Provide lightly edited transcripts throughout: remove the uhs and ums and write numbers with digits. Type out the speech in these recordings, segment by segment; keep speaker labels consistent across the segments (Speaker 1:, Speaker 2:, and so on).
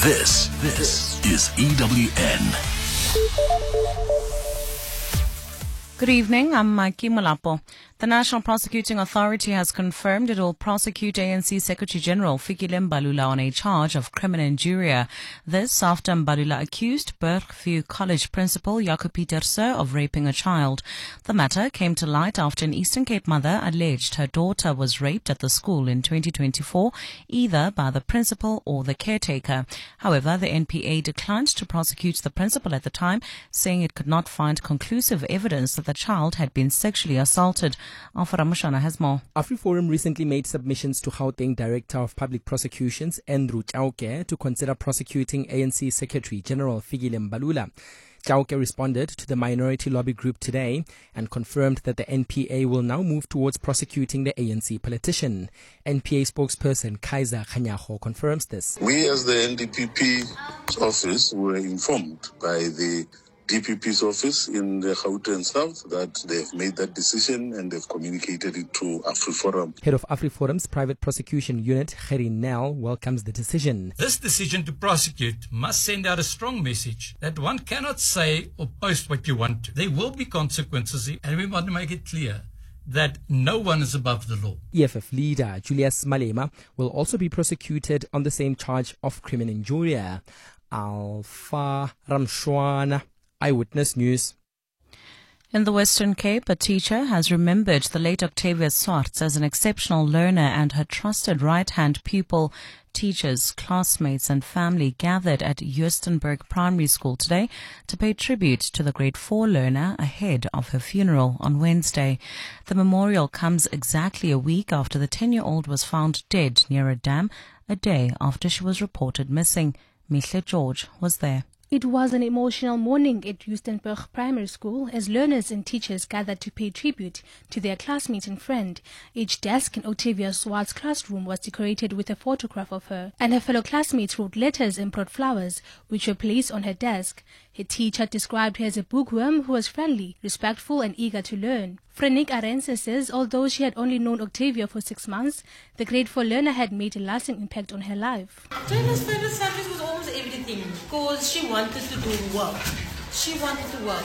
Speaker 1: This is EWN.
Speaker 2: Good evening, I'm Maiki Malapo. The National Prosecuting Authority has confirmed it will prosecute ANC Secretary General Fikile Mbalula on a charge of criminal injury. This after Mbalula accused Bergview College principal Jaco Pieterse of raping a child. The matter came to light after an Eastern Cape mother alleged her daughter was raped at the school in 2024, either by the principal or the caretaker. However, the NPA declined to prosecute the principal at the time, saying it could not find conclusive evidence that the child had been sexually assaulted. Alfara Mushana has more.
Speaker 3: AfriForum recently made submissions to Gauteng Director of Public Prosecutions, Andrew Chauke, to consider prosecuting ANC Secretary General Fikile Mbalula. Chauke responded to the minority lobby group today and confirmed that the NPA will now move towards prosecuting the ANC politician. NPA spokesperson Kaiser Khanyago confirms this.
Speaker 4: We as the NDPP's office were informed by the DPP's office in the Gauteng South that they've made that decision and they've communicated it to AfriForum.
Speaker 3: Head of AfriForum's private prosecution unit, Gerry Nel, welcomes the decision.
Speaker 5: This decision to prosecute must send out a strong message that one cannot say or post what you want to. There will be consequences, and we want to make it clear that no one is above the law.
Speaker 3: EFF leader Julius Malema will also be prosecuted on the same charge of criminal injury. Alpha Ramshwana, Eyewitness News.
Speaker 2: In the Western Cape, a teacher has remembered the late Octavia Swartz as an exceptional learner and her trusted right-hand pupil. Teachers, classmates and family gathered at Joostenburg Primary School today to pay tribute to the grade 4 learner ahead of her funeral on Wednesday. The memorial comes exactly a week after the 10-year-old was found dead near a dam, a day after she was reported missing. Mihle George was there.
Speaker 6: It was an emotional morning at Joostenburg Primary School as learners and teachers gathered to pay tribute to their classmate and friend. Each desk in Octavia Swartz's classroom was decorated with a photograph of her, and her fellow classmates wrote letters and brought flowers, which were placed on her desk. Her teacher described her as a bookworm who was friendly, respectful and eager to learn. Frenik Arense says although she had only known Octavia for 6 months, the grade 4 learner had made a lasting impact on her life.
Speaker 7: Octavia's favorite subject was almost everything because she wanted to do work. She wanted to work.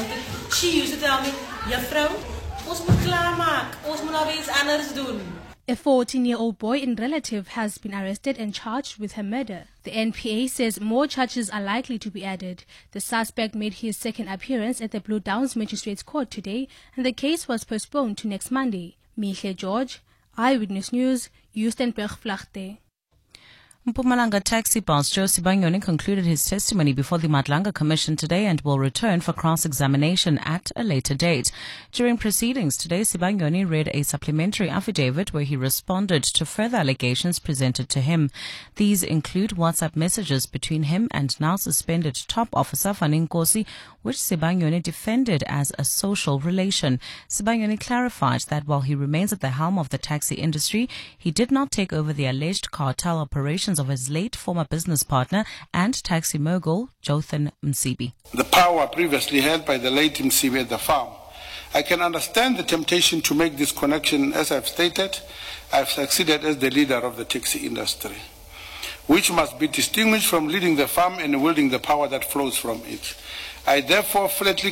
Speaker 7: She used to tell me, Juffrou, ons moet klaarmaak. Ons moet nou iets anders doen.
Speaker 6: A 14-year-old boy and relative has been arrested and charged with her murder. The NPA says more charges are likely to be added. The suspect made his second appearance at the Blue Downs Magistrates Court today, and the case was postponed to next Monday. Mihle George, Eyewitness News, Joostenburg Vlagte.
Speaker 2: Mpumalanga taxi boss Joe Sibanyoni concluded his testimony before the Madlanga Commission today and will return for cross-examination at a later date. During proceedings today, Sibanyoni read a supplementary affidavit where he responded to further allegations presented to him. These include WhatsApp messages between him and now suspended top officer Fani Nkosi, which Sibanyoni defended as a social relation. Sibanyoni clarified that while he remains at the helm of the taxi industry, he did not take over the alleged cartel operations of his late former business partner and taxi mogul, Jotham Msibi.
Speaker 8: The power previously held by the late Msibi at the farm. I can understand the temptation to make this connection. As I've stated, I've succeeded as the leader of the taxi industry, which must be distinguished from leading the farm and wielding the power that flows from it. I therefore flatly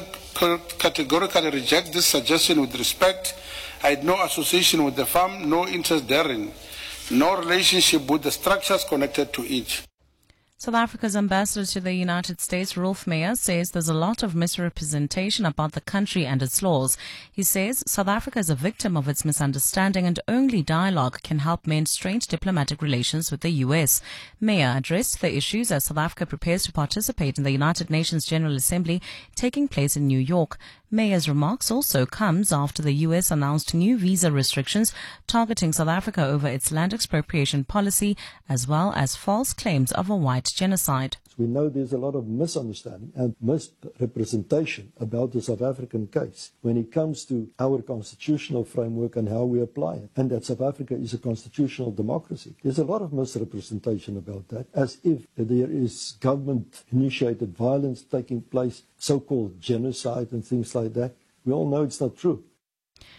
Speaker 8: categorically reject this suggestion with respect. I had no association with the farm, no interest therein, no relationship with the structures connected to it.
Speaker 2: South Africa's ambassador to the United States, Rolf Meyer, says there's a lot of misrepresentation about the country and its laws. He says South Africa is a victim of its misunderstanding and only dialogue can help mend strained diplomatic relations with the U.S. Meyer addressed the issues as South Africa prepares to participate in the United Nations General Assembly taking place in New York. Meyer's remarks also comes after the U.S. announced new visa restrictions targeting South Africa over its land expropriation policy, as well as false claims of a white genocide.
Speaker 9: We know there's a lot of misunderstanding and misrepresentation about the South African case when it comes to our constitutional framework and how we apply it, and that South Africa is a constitutional democracy. There's a lot of misrepresentation about that, as if there is government-initiated violence taking place, so-called genocide and things like that. We all know it's not true.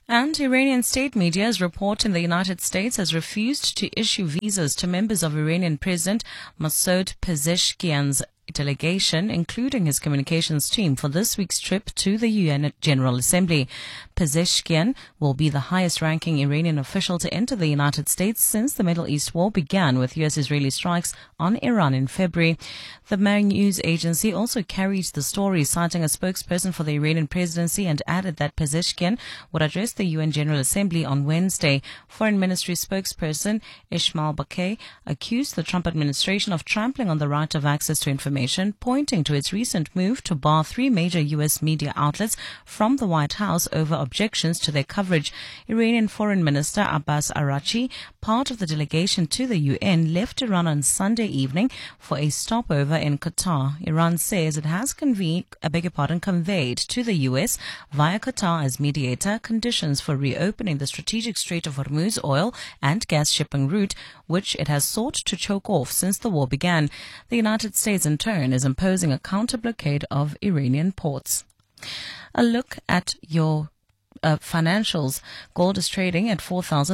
Speaker 2: And Iranian state media is reporting the United States has refused to issue visas to members of Iranian President Masoud Pezeshkian's delegation, including his communications team, for this week's trip to the UN General Assembly. Pezeshkian will be the highest-ranking Iranian official to enter the United States since the Middle East war began with U.S.-Israeli strikes on Iran in February. The Mer news agency also carried the story, citing a spokesperson for the Iranian presidency, and added that Pezeshkian would address the UN General Assembly on Wednesday. Foreign Ministry spokesperson Ismail Baqai accused the Trump administration of trampling on the right of access to information, pointing to its recent move to bar 3 major U.S. media outlets from the White House over objections to their coverage. Iranian Foreign Minister Abbas Araghchi, part of the delegation to the UN, left Iran on Sunday evening for a stopover in Qatar. Iran says it has conveyed to the U.S. via Qatar as mediator conditions for reopening the strategic Strait of Hormuz oil and gas shipping route, which it has sought to choke off since the war began. The United States, in turn, is imposing a counter-blockade of Iranian ports. A look at your financials. Gold is trading at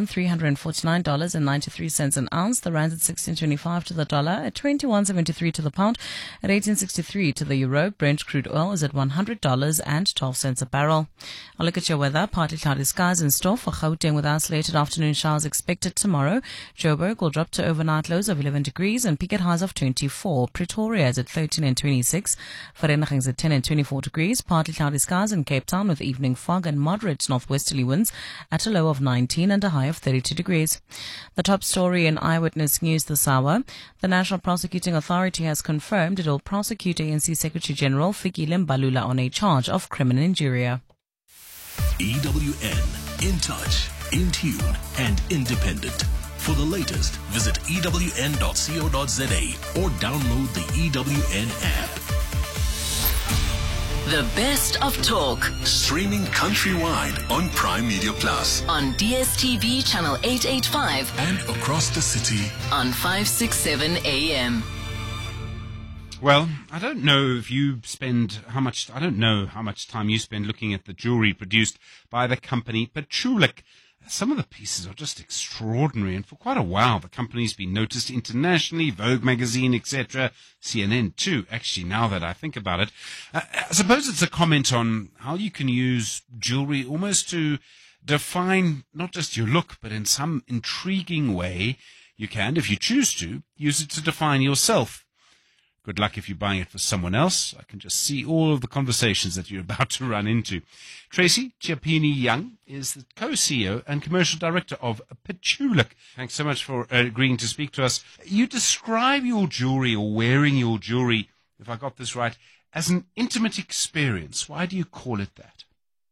Speaker 2: $4,349.93 an ounce. The rand at 16.25 to the dollar, at 21.73 to the pound, at 18.63 to the euro. Brent crude oil is at $100.12 a barrel. I'll look at your weather. Partly cloudy skies in store for Gauteng with isolated afternoon showers expected tomorrow. Joburg will drop to overnight lows of 11 degrees and peak at highs of 24. Pretoria is at 13 and 26. Vereeniging is at 10 and 24 degrees. Partly cloudy skies in Cape Town with evening fog and moderate northwesterly winds at a low of 19 and a high of 32 degrees. The top story in Eyewitness News this hour. The National Prosecuting Authority has confirmed it will prosecute ANC Secretary General Fikile Mbalula on a charge of criminal injury.
Speaker 1: EWN, in touch, in tune, and independent. For the latest, visit ewn.co.za or download the EWN app.
Speaker 10: The best of talk.
Speaker 1: Streaming countrywide on Prime Media Plus.
Speaker 10: On DSTV channel 885.
Speaker 1: And across the city
Speaker 10: on 567 AM.
Speaker 11: Well, I don't know how much time you spend looking at the jewelry produced by the company Petchulik. Some of the pieces are just extraordinary, and for quite a while the company's been noticed internationally, Vogue magazine, etc., CNN too, actually, now that I think about it. I suppose it's a comment on how you can use jewelry almost to define not just your look, but in some intriguing way you can, if you choose to, use it to define yourself. Good luck if you're buying it for someone else. I can just see all of the conversations that you're about to run into. Tracy Chiappini-Young is the co-CEO and commercial director of Petchulik. Thanks so much for agreeing to speak to us. You describe your jewelry, or wearing your jewelry, if I got this right, as an intimate experience. Why do you call it that?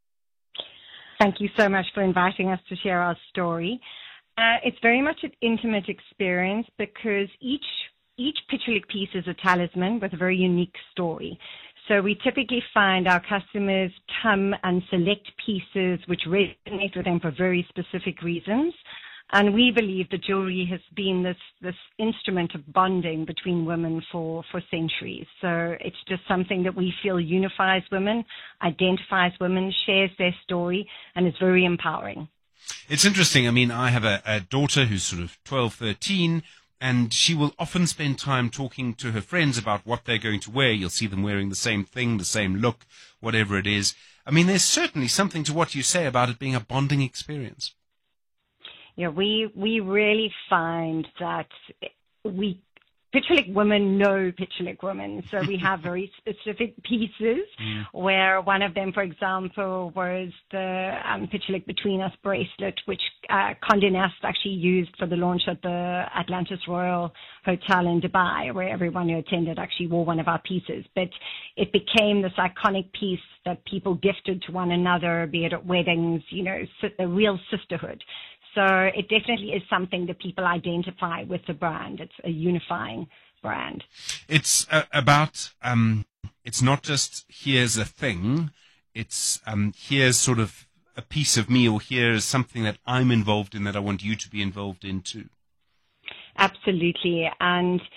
Speaker 12: Thank you so much for inviting us to share our story. It's very much an intimate experience because each Petchulik piece is a talisman with a very unique story. So we typically find our customers come and select pieces which resonate with them for very specific reasons. And we believe the jewelry has been this instrument of bonding between women for centuries. So it's just something that we feel unifies women, identifies women, shares their story, and is very empowering.
Speaker 11: It's interesting. I mean, I have a daughter who's sort of 12, 13, and she will often spend time talking to her friends about what they're going to wear. You'll see them wearing the same thing, the same look, whatever it is. I mean, there's certainly something to what you say about it being a bonding experience.
Speaker 12: Yeah, we really find that Petchulik women know Petchulik women. So we have very specific pieces where one of them, for example, was the Petchulik Between Us bracelet, which Condé Nast actually used for the launch at the Atlantis Royal Hotel in Dubai, where everyone who attended actually wore one of our pieces. But it became this iconic piece that people gifted to one another, be it at weddings, a real sisterhood. So it definitely is something that people identify with the brand. It's a unifying brand.
Speaker 11: It's about, it's not just here's a thing, it's here's sort of a piece of me, or here's something that I'm involved in that I want you to be involved in too.
Speaker 12: Absolutely. And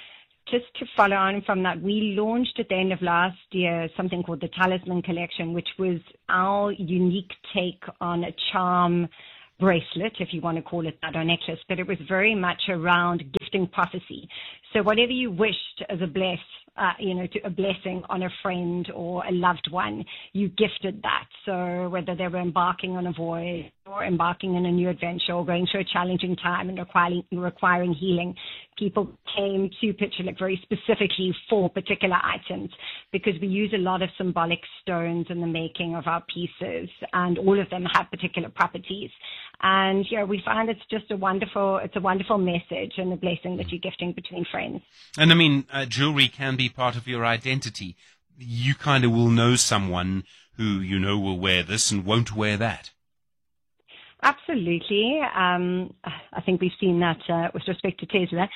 Speaker 12: just to follow on from that, we launched at the end of last year something called the Talisman Collection, which was our unique take on a charm bracelet, if you want to call it that, or necklace, but it was very much around gifting prophecy. So whatever you wished as a to a blessing on a friend or a loved one, you gifted that. So whether they were embarking on a voyage or embarking on a new adventure or going through a challenging time and requiring healing, people came to Pitcherlip very specifically for particular items, because we use a lot of symbolic stones in the making of our pieces, and all of them have particular properties. And we find it's a wonderful message and a blessing that you're gifting between friends.
Speaker 11: And I mean, jewelry can be part of your identity. You kind of will know someone who will wear this and won't wear that.
Speaker 12: Absolutely. I think we've seen that with respect to Tesla.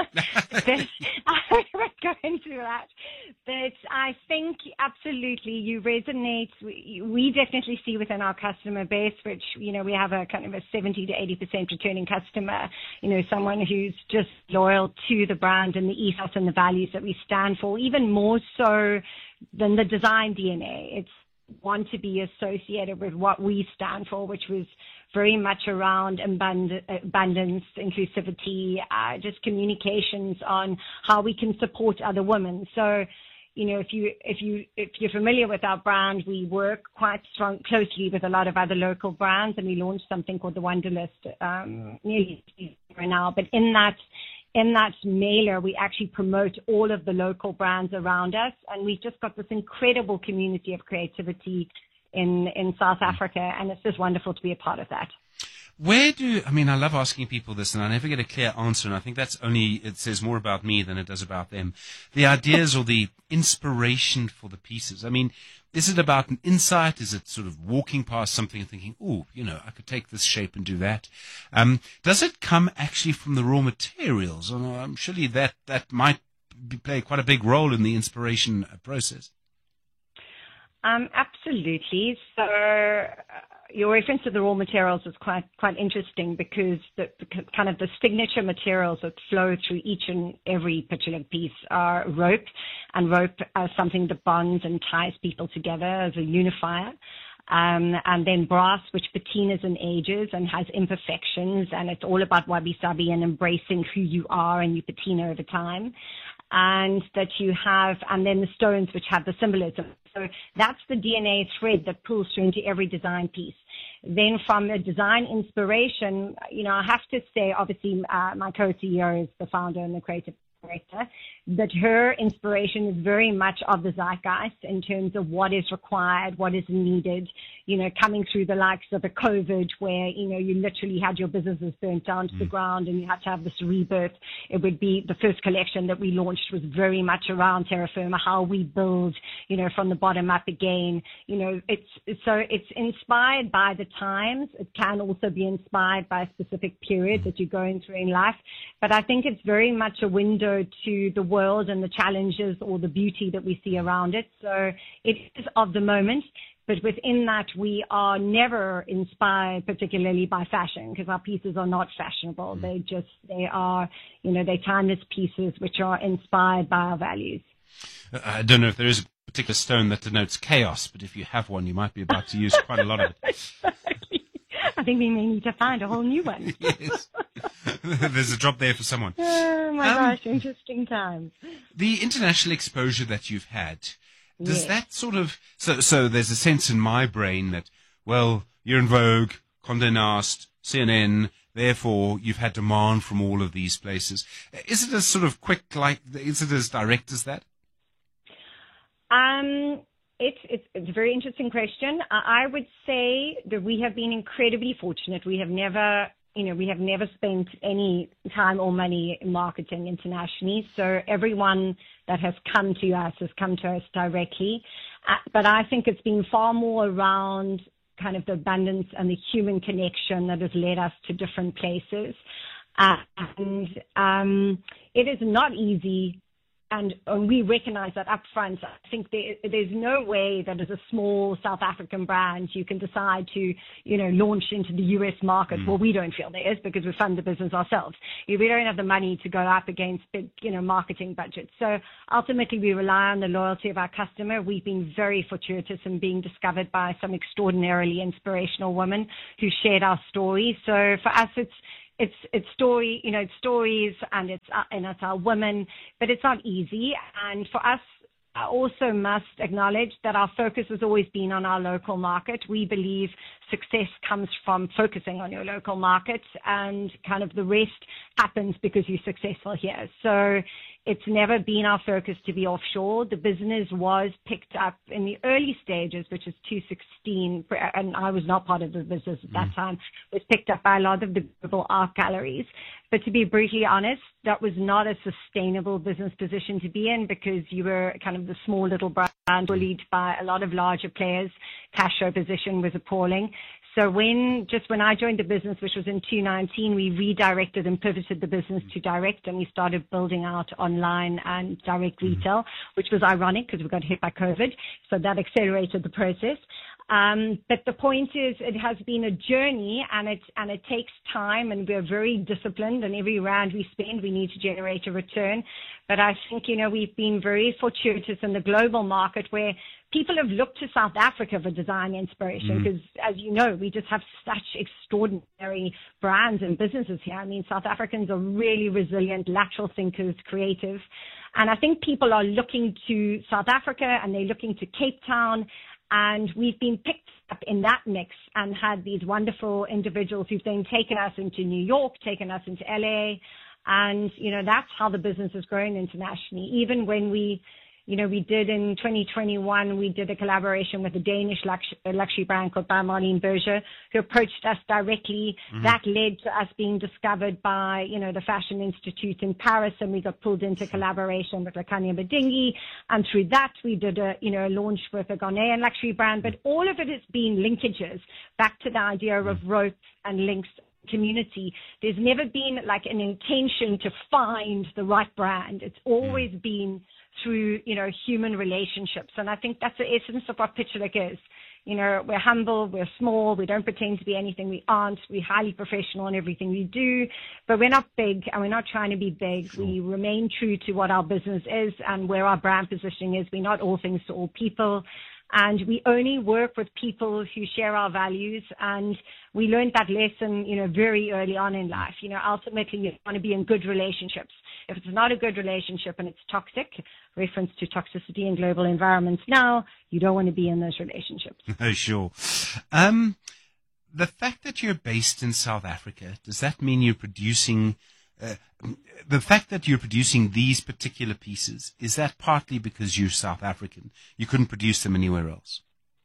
Speaker 12: I won't go into that. But I think absolutely you resonate. We definitely see within our customer base, which, we have a kind of a 70 to 80% returning customer, someone who's just loyal to the brand and the ethos and the values that we stand for, even more so than the design DNA. It's want to be associated with what we stand for, which was very much around abundance, inclusivity, just communications on how we can support other women. So, if you're familiar with our brand, we work quite closely with a lot of other local brands, and we launched something called the Wonderlist nearly a year now. But in that mailer, we actually promote all of the local brands around us, and we've just got this incredible community of creativity in South Africa, and it's just wonderful to be a part of that.
Speaker 11: I love asking people this, and I never get a clear answer, and I think it says more about me than it does about them. The ideas or the inspiration for the pieces. I mean, is it about an insight? Is it sort of walking past something and thinking, I could take this shape and do that? Does it come actually from the raw materials? Surely that might play quite a big role in the inspiration process.
Speaker 12: Absolutely. So your reference to the raw materials is quite interesting, because the kind of the signature materials that flow through each and every Pitcherlip piece are rope, and rope as something that bonds and ties people together as a unifier. And then brass, which patinas and ages and has imperfections, and it's all about wabi-sabi and embracing who you are and you patina over time. And that you have, and then the stones, which have the symbolism. So that's the DNA thread that pulls through into every design piece. Then from the design inspiration, I have to say, obviously, my co-CEO is the founder and the creative director, that her inspiration is very much of the zeitgeist in terms of what is required, what is needed, coming through the likes of the COVID, where, you literally had your businesses burnt down to the ground and you had to have this rebirth. It would be the first collection that we launched was very much around terra firma, how we build, from the bottom up again. It's inspired by the times. It can also be inspired by a specific period that you're going through in life. But I think it's very much a window to the world and the challenges or the beauty that we see around it. So it is of the moment, but within that we are never inspired particularly by fashion, because our pieces are not fashionable. They are timeless pieces which are inspired by our values.
Speaker 11: I don't know if there is a particular stone that denotes chaos, but if you have one, you might be about to use quite a lot of it.
Speaker 12: I think we may need to find a whole new one.
Speaker 11: Yes. There's a job there for someone.
Speaker 12: Oh, my gosh, interesting times.
Speaker 11: The international exposure that you've had, does that sort of... So there's a sense in my brain that, well, you're in Vogue, Condé Nast, CNN, therefore you've had demand from all of these places. Is it as sort of quick, is it as direct as that?
Speaker 12: It's a very interesting question. I would say that we have been incredibly fortunate. We have never spent any time or money marketing internationally. So everyone that has come to us has come to us directly. But I think it's been far more around kind of the abundance and the human connection that has led us to different places. And it is not easy and we recognize that up front. I think there's no way that as a small South African brand you can decide to, launch into the US market. Well, we don't feel there is, because we fund the business ourselves. We don't have the money to go up against big, marketing budgets. So ultimately we rely on the loyalty of our customer. We've been very fortuitous in being discovered by some extraordinarily inspirational women who shared our story. So for us, it's story, it's stories, and it's our women, but it's not easy. And for us, I also must acknowledge that our focus has always been on our local market. We believe success comes from focusing on your local market, and kind of the rest happens because you're successful here. So it's never been our focus to be offshore. The business was picked up in the early stages, which is 2016, and I was not part of the business at that time, was picked up by a lot of the global art galleries. But to be brutally honest, that was not a sustainable business position to be in, because you were kind of the small little brand bullied by a lot of larger players. Cash flow position was appalling. So when I joined the business, which was in 2019, we redirected and pivoted the business to direct, and we started building out online and direct retail, which was ironic because we got hit by COVID. So that accelerated the process. But the point is, it has been a journey, and it takes time, and we're very disciplined, and every rand we spend, we need to generate a return. But I think, we've been very fortuitous in the global market, where people have looked to South Africa for design inspiration, because, as you know, we just have such extraordinary brands and businesses here. I mean, South Africans are really resilient, lateral thinkers, creative. And I think people are looking to South Africa, and they're looking to Cape Town. And we've been picked up in that mix and had these wonderful individuals who've then taken us into New York, taken us into LA. And, that's how the business has grown internationally. Even when we did in 2021, we did a collaboration with a Danish luxury brand called by Marlene Berger, who approached us directly. That led to us being discovered by, the Fashion Institute in Paris, and we got pulled into collaboration with Lakanya Badingi. And through that, we did a launch with a Ghanaian luxury brand. But all of it has been linkages back to the idea of rope and links community. There's never been like an intention to find the right brand. It's always been through, human relationships. And I think that's the essence of what Pitchlick is. We're humble, we're small, we don't pretend to be anything we aren't. We're highly professional in everything we do, but we're not big, and we're not trying to be big. We remain true to what our business is and where our brand positioning is. We're not all things to all people. And we only work with people who share our values. And we learned that lesson, very early on in life. Ultimately, you want to be in good relationships. If it's not a good relationship and it's toxic, reference to toxicity in global environments now, you don't want to be in those relationships.
Speaker 11: Oh, sure. The fact that you're based in South Africa, does that mean you're producing... the fact that you're producing these particular pieces, is that partly because you're South African? You couldn't produce them anywhere else?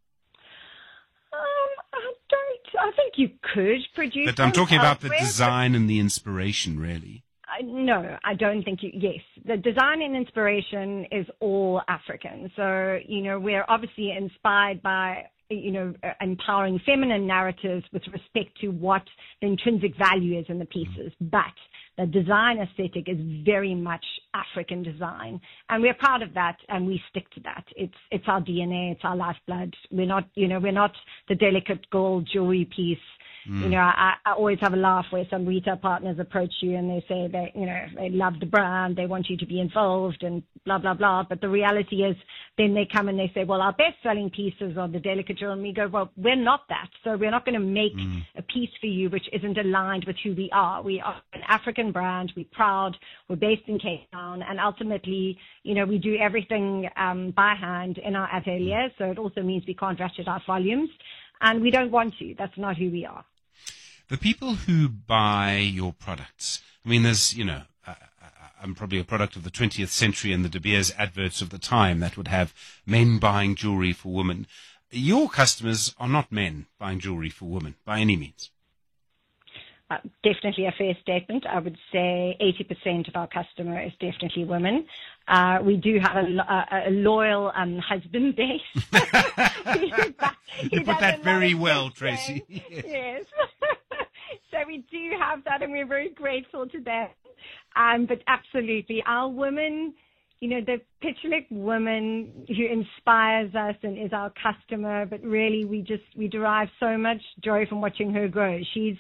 Speaker 12: I think you could produce them.
Speaker 11: But I'm talking about the design and the inspiration, really.
Speaker 12: No, I don't think yes. The design and inspiration is all African. So, we're obviously inspired by, empowering feminine narratives with respect to what the intrinsic value is in the pieces. But the design aesthetic is very much African design. And we're proud of that, and we stick to that. It's our DNA, it's our lifeblood. We're not the delicate gold jewelry piece. I always have a laugh where some retail partners approach you and they say they love the brand, they want you to be involved and blah, blah, blah. But the reality is then they come and they say, well, our best selling pieces are the delicate jewelry. And we go, well, we're not that. So we're not going to make a piece for you which isn't aligned with who we are. We are an African brand. We're proud. We're based in Cape Town. And ultimately, we do everything by hand in our atelier. So it also means we can't ratchet our volumes. And we don't want to. That's not who we are.
Speaker 11: The people who buy your products, I mean, there's, I'm probably a product of the 20th century and the De Beers adverts of the time that would have men buying jewelry for women. Your customers are not men buying jewelry for women by any means.
Speaker 12: Definitely a fair statement. I would say 80% of our customer is definitely women. We do have a loyal husband base.
Speaker 11: You put that very well, Tracy.
Speaker 12: Yes. So we do have that, and we're very grateful to them. But absolutely, our women, the Pitchlick woman who inspires us and is our customer, but really we derive so much joy from watching her grow. She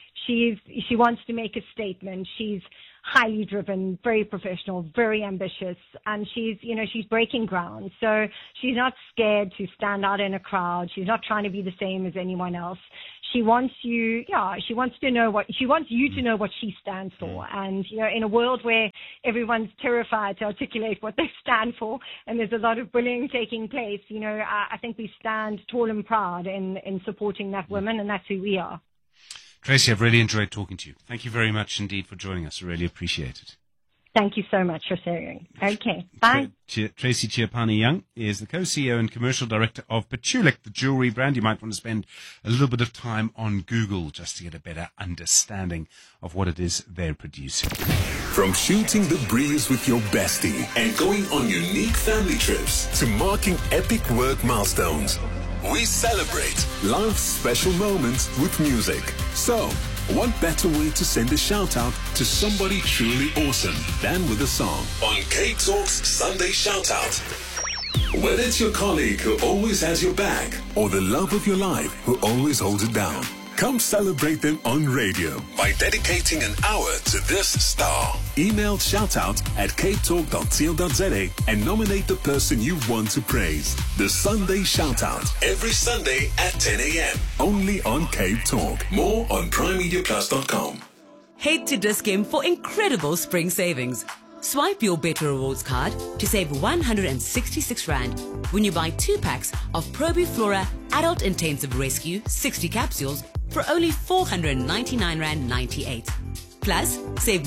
Speaker 12: wants to make a statement. She's highly driven, very professional, very ambitious, and she's breaking ground. So she's not scared to stand out in a crowd. She's not trying to be the same as anyone else. She wants you to know what she stands for. And, in a world where everyone's terrified to articulate what they stand for, and there's a lot of bullying taking place, I think we stand tall and proud in supporting that woman, and that's who we are.
Speaker 11: Tracy, I've really enjoyed talking to you. Thank you very much indeed for joining us. I really appreciate it.
Speaker 12: Thank you so much for sharing. Okay, bye.
Speaker 11: Tracy Chiapani-Young is the co-CEO and commercial director of Petulek, the jewelry brand. You might want to spend a little bit of time on Google just to get a better understanding of what it is they're producing.
Speaker 1: From shooting the breeze with your bestie and going on unique family trips to marking epic work milestones, we celebrate life's special moments with music. So, what better way to send a shout out to somebody truly awesome than with a song on K Talk's Sunday Shout Out. Whether it's your colleague who always has your back or the love of your life who always holds it down, come celebrate them on radio by dedicating an hour to this star. Email shoutout@capetalk.co.za and nominate the person you want to praise. The Sunday Shoutout, every Sunday at 10 a.m. only on Cape Talk. More on primemediaplus.com.
Speaker 13: Head to Dis-Chem for incredible spring savings. Swipe your Better Rewards card to save 166 Rand when you buy 2 packs of Probiflora Adult Intensive Rescue 60 capsules for only 499 Rand 98. Plus, save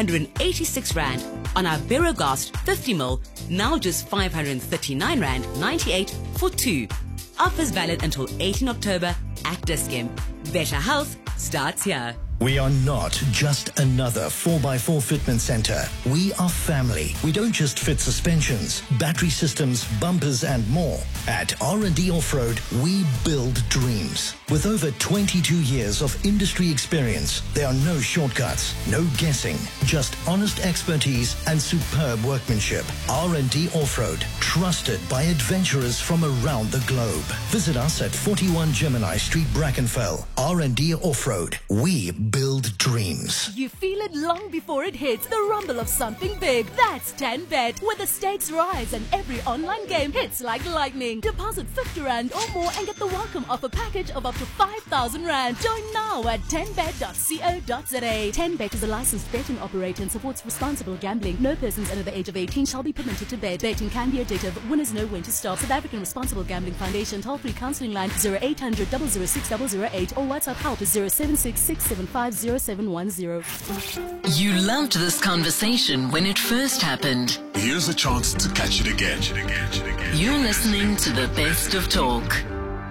Speaker 13: 186 Rand on our Berogast 50ml, now just 539 Rand 98 for 2. Offers valid until 18 October at Dis-Chem. Better health starts here.
Speaker 14: We are not just another 4x4 fitment center. We are family. We don't just fit suspensions, battery systems, bumpers, and more. At R&D Off-Road, we build dreams. With over 22 years of industry experience, there are no shortcuts, no guessing, just honest expertise and superb workmanship. R&D Off-Road, trusted by adventurers from around the globe. Visit us at 41 Gemini Street, Brackenfell. R&D Off-Road, we build dreams.
Speaker 15: You feel it long before it hits, the rumble of something big. That's 10Bet, where the stakes rise and every online game hits like lightning. Deposit 50 Rand or more and get the welcome offer package of up to 5,000 Rand. Join now at 10bet.co.za. 10Bet is a licensed betting operator and supports responsible gambling. No persons under the age of 18 shall be permitted to bet. Betting can be addictive. Winners know when to stop. South African Responsible Gambling Foundation toll-free counselling line 0800 006 008 or WhatsApp help is 076 675 0710.
Speaker 10: You loved this conversation when it first happened.
Speaker 1: Here's a chance to catch it again.
Speaker 10: You're listening to the best of talk.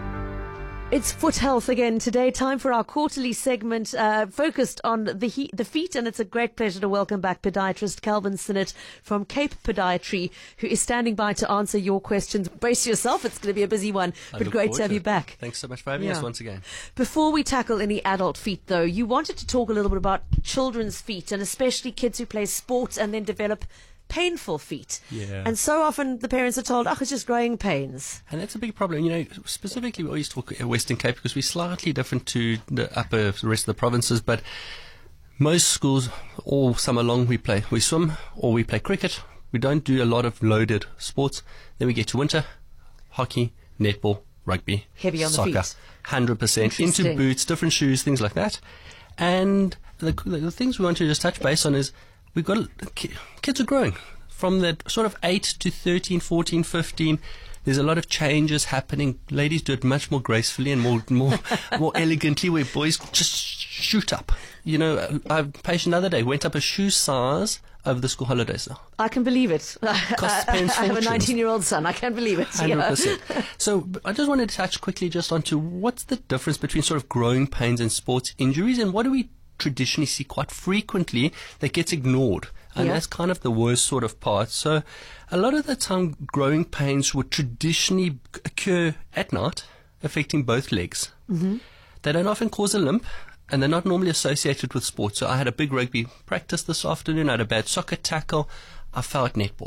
Speaker 16: It's foot health again today. Time for our quarterly segment focused on the feet, and it's a great pleasure to welcome back podiatrist Calvin Sinnott from Cape Podiatry, who is standing by to answer your questions. Brace yourself, it's going to be a busy one, but great to have you back.
Speaker 17: Thanks so much for having us once again.
Speaker 16: Before we tackle any adult feet, though, you wanted to talk a little bit about children's feet, and especially kids who play sports and then develop painful feet.
Speaker 17: Yeah.
Speaker 16: And so often the parents are told, it's just growing pains.
Speaker 17: And that's a big problem. Specifically we always talk Western Cape because we're slightly different to the rest of the provinces, but most schools all summer long we swim or we play cricket. We don't do a lot of loaded sports. Then we get to winter, hockey, netball, rugby,
Speaker 16: heavy on
Speaker 17: soccer,
Speaker 16: the feet.
Speaker 17: 100% into boots, different shoes, things like that. And the things we want to just touch base on is we've got kids are growing from that sort of 8 to 13, 14, 15. There's a lot of changes happening. Ladies do it much more gracefully and more elegantly, where boys just shoot up. I have a patient the other day went up a shoe size over the school holidays now.
Speaker 16: I can believe it. I have a 19-year-old son. I can't believe it.
Speaker 17: 100%. So I just wanted to touch quickly just onto what's the difference between sort of growing pains and sports injuries, and what do we traditionally see quite frequently that gets ignored, and that's kind of the worst sort of part. So a lot of the time growing pains would traditionally occur at night, affecting both legs.
Speaker 16: Mm-hmm.
Speaker 17: They don't often cause a limp, and they're not normally associated with sports. So I had a big rugby practice this afternoon, I had a bad soccer tackle, I fell at netball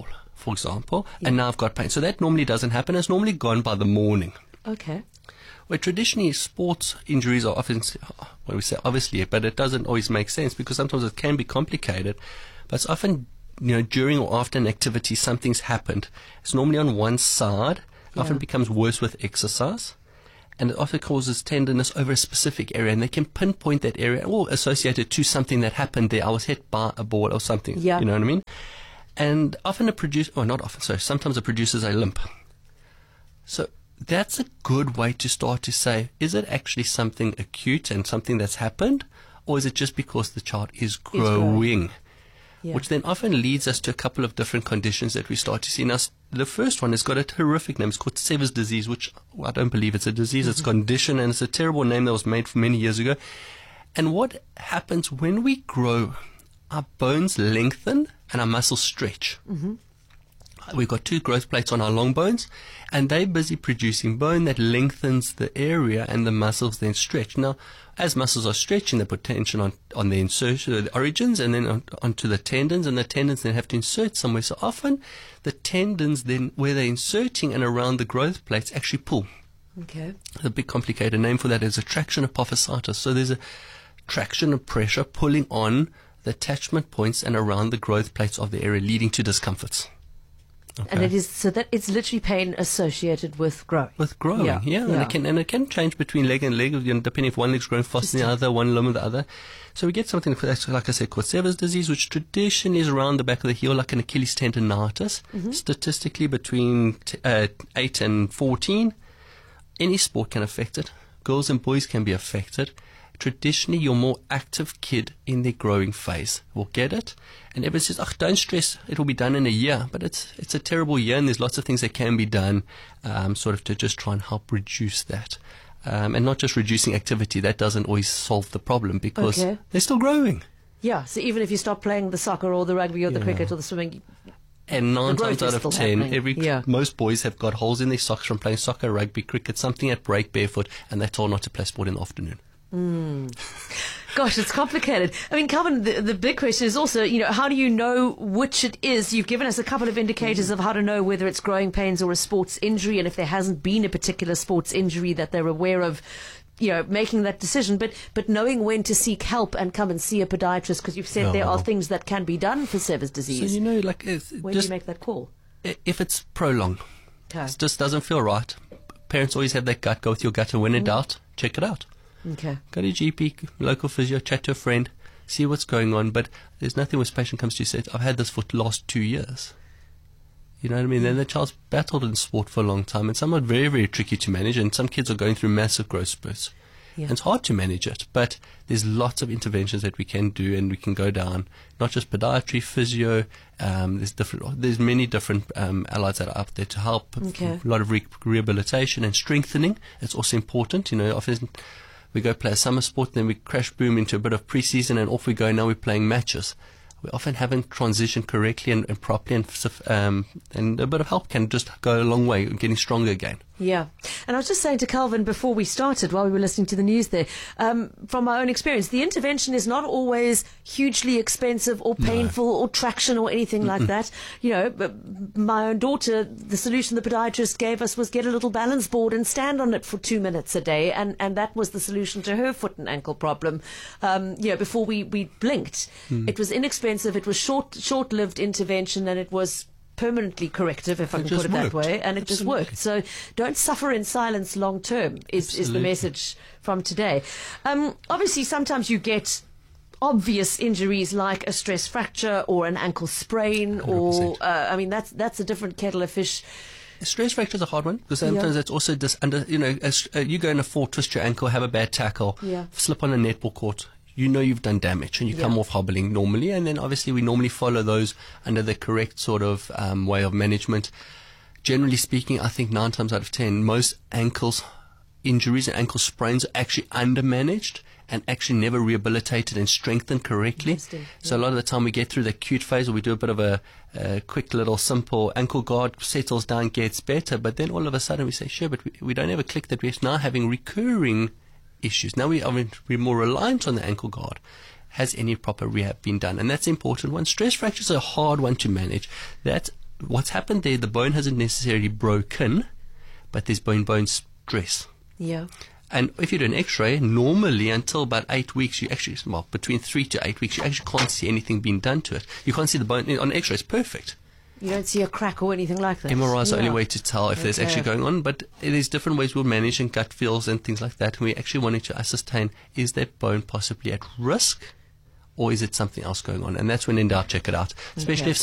Speaker 17: for example, and now I've got pain. So that normally doesn't happen. It's normally gone by the morning.
Speaker 16: Okay.
Speaker 17: Where traditionally sports injuries are often, well, we say obviously, but it doesn't always make sense because sometimes it can be complicated. But it's often, during or after an activity, something's happened. It's normally on one side. It often becomes worse with exercise. And it often causes tenderness over a specific area. And they can pinpoint that area or associate it to something that happened there. I was hit by a ball or something.
Speaker 16: Yeah.
Speaker 17: You know what I mean? And often sometimes it produces a limp. So that's a good way to start to say, is it actually something acute and something that's happened? Or is it just because the child is growing? Yeah. Which then often leads us to a couple of different conditions that we start to see. Now, the first one has got a horrific name. It's called Sever's disease, which I don't believe it's a disease. It's a condition, and it's a terrible name that was made for many years ago. And what happens when we grow, our bones lengthen and our muscles stretch. Mm-hmm. We've got 2 growth plates on our long bones, and they're busy producing bone that lengthens the area, and the muscles then stretch. Now, as muscles are stretching, they put tension on the insertion, the origins, and then onto the tendons, and the tendons then have to insert somewhere. So often, the tendons then, where they're inserting and around the growth plates, actually pull.
Speaker 16: Okay.
Speaker 17: The big complicated name for that is a traction apophysitis. So there's a traction of pressure pulling on the attachment points and around the growth plates of the area, leading to discomforts. Okay.
Speaker 16: And it is so that it's literally pain associated with growing.
Speaker 17: With growing, yeah. And it can change between leg and leg, depending if one leg's growing faster than the other, one limb or the other. So we get something like I said called Sever's disease, which traditionally is around the back of the heel, like an Achilles tendonitis. Mm-hmm. Statistically, between 8 and 14, any sport can affect it. Girls and boys can be affected. Traditionally, your more active kid in their growing phase will get it. And everyone says, don't stress, it will be done in a year. But it's a terrible year, and there's lots of things that can be done sort of to just try and help reduce that. And not just reducing activity. That doesn't always solve the problem because they're still growing.
Speaker 16: Yeah, so even if you stop playing the soccer or the rugby or the cricket or the swimming...
Speaker 17: And 9 times out of 10, most boys have got holes in their socks from playing soccer, rugby, cricket, something at break, barefoot, and they're told not to play sport in the afternoon.
Speaker 16: Gosh, it's complicated. I mean, Calvin, the big question is also, how do you know which it is? You've given us a couple of indicators of how to know whether it's growing pains or a sports injury, and if there hasn't been a particular sports injury that they're aware of, making that decision, but knowing when to seek help and come and see a podiatrist, because you've said there are things that can be done for Sever's disease.
Speaker 17: So,
Speaker 16: when do you make that call?
Speaker 17: If it's prolonged, it just doesn't feel right. Parents always have that gut, go with your gut, and when in doubt, check it out.
Speaker 16: Okay.
Speaker 17: Go to a GP, local physio, chat to a friend, see what's going on. But there's nothing when this patient comes to you and says, I've had this for the last 2 years. You know what I mean? Then the child's battled in sport for a long time, and some are very, very tricky to manage, and some kids are going through massive growth spurts. Yeah. And it's hard to manage it, but there's lots of interventions that we can do, and we can go down, not just podiatry, physio, there's many different allies that are up there to help.
Speaker 16: Okay.
Speaker 17: A lot of rehabilitation and strengthening. It's also important, often we go play a summer sport, then we crash boom into a bit of pre-season, and off we go. Now we're playing matches. We often haven't transitioned correctly and properly, and a bit of help can just go a long way, getting stronger again.
Speaker 16: Yeah. And I was just saying to Calvin before we started, while we were listening to the news there, from my own experience, the intervention is not always hugely expensive or painful or traction or anything like that. My own daughter, the solution the podiatrist gave us was get a little balance board and stand on it for 2 minutes a day, and that was the solution to her foot and ankle problem. Before we blinked. It was inexpensive, it was short-lived intervention, and it was permanently corrective, if I can put it that way, and it just worked. So don't suffer in silence long term is the message from today. Obviously, sometimes you get obvious injuries like a stress fracture or an ankle sprain, 100%. or that's a different kettle of fish.
Speaker 17: A stress fracture is a hard one because sometimes it's also you go in a fall, twist your ankle, have a bad tackle, slip on a netball court. You've done damage and you come off hobbling normally, and then obviously we normally follow those under the correct sort of way of management. Generally speaking, I think 9 times out of 10, most ankles injuries and ankle sprains are actually undermanaged and actually never rehabilitated and strengthened correctly. So a lot of the time we get through the acute phase, or we do a bit of a quick little simple ankle guard, settles down, gets better, but then all of a sudden we say, sure, but we don't ever click that we're now having recurring issues. Now we're more reliant on the ankle guard. Has any proper rehab been done? And that's important one. Stress fractures are a hard one to manage. That's what's happened there, the bone hasn't necessarily broken, but there's bone stress.
Speaker 16: Yeah.
Speaker 17: And if you do an X-ray, normally until about 8 weeks, you actually, well, between 3 to 8 weeks, you actually can't see anything being done to it. You can't see the bone on X-ray; it's perfect.
Speaker 16: You don't see a crack or anything like that.
Speaker 17: MRI is the only way to tell if there's actually going on, but there's different ways we'll manage and gut feels and things like that. And we actually wanted to ascertain, is that bone possibly at risk, or is it something else going on? And that's when in doubt, check it out. Especially if